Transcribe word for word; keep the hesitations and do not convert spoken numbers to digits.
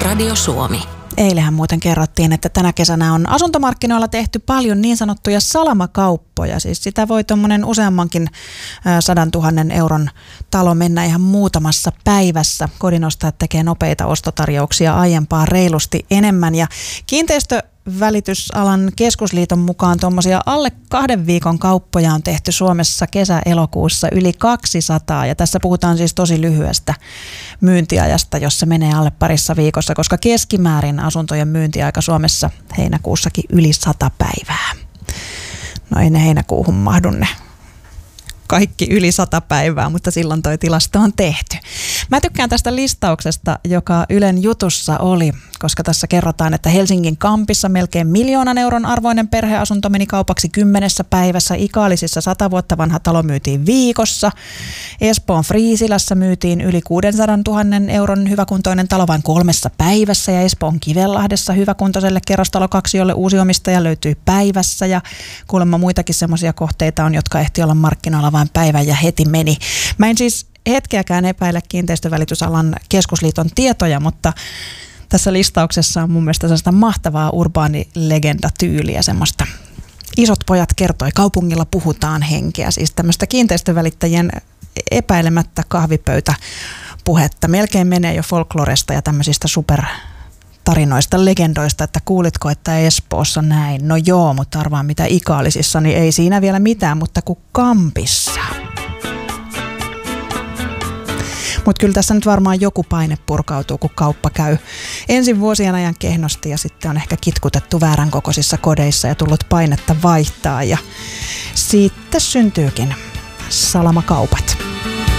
Radio Suomi. Eilähän muuten kerrottiin, että tänä kesänä on asuntomarkkinoilla tehty paljon niin sanottuja salamakauppoja. Siis sitä voi tuommoinen useammankin sadan tuhannen euron talo mennä ihan muutamassa päivässä. Kodinostajat tekee nopeita ostotarjouksia aiempaa reilusti enemmän. Ja kiinteistövälitysalan keskusliiton mukaan tuommoisia alle kahden viikon kauppoja on tehty Suomessa kesä-elokuussa yli kaksisataa. Ja tässä puhutaan siis tosi lyhyestä myyntiajasta, jos se menee alle parissa viikossa, koska keskimäärin asuntojen myyntiaika Suomessa heinäkuussakin yli sata päivää. No ei ne heinäkuuhun mahdu ne kaikki yli sata päivää, mutta silloin toi tilasto on tehty. Mä tykkään tästä listauksesta, joka Ylen jutussa oli, koska tässä kerrotaan, että Helsingin Kampissa melkein miljoonan euron arvoinen perheasunto meni kaupaksi kymmenessä päivässä. Ikaalisissa sata vuotta vanha talo myytiin viikossa. Espoon Friisilässä myytiin yli kuudensadantuhannen euron hyväkuntoinen talo vain kolmessa päivässä. Ja Espoon Kivenlahdessa hyväkuntoiselle kerrostalokaksijolle uusi omistaja löytyi päivässä. Ja kuulemma muitakin semmoisia kohteita on, jotka ehti olla markkinoilla vain päivän ja heti meni. Mä en siis hetkeäkään epäile kiinteistövälitysalan keskusliiton tietoja, mutta tässä listauksessa on mun mielestä sellaista mahtavaa urbaanilegendatyyliä, semmoista isot pojat kertoi, kaupungilla puhutaan henkeä, siis tämmöistä kiinteistövälittäjien epäilemättä kahvipöytäpuhetta. Melkein menee jo folkloresta ja tämmöisistä supertarinoista, legendoista, että kuulitko, että Espoossa näin. No joo, mutta arvaan mitä Ikaalisissa, niin ei siinä vielä mitään, mutta kun Kampissa. Mutta kyllä tässä nyt varmaan joku paine purkautuu, kun kauppa käy ensin vuosien ajan kehnosti ja sitten on ehkä kitkutettu väärän kokoisissa kodeissa ja tullut painetta vaihtaa. Ja siitä syntyykin salamakaupat.